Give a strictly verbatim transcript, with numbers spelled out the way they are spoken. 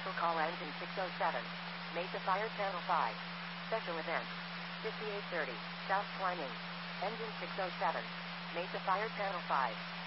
Special call engine six oh seven. Mesa Fire Channel five. Special event. fifty-eight thirty. South climbing. Engine six oh seven. Mesa Fire Channel five.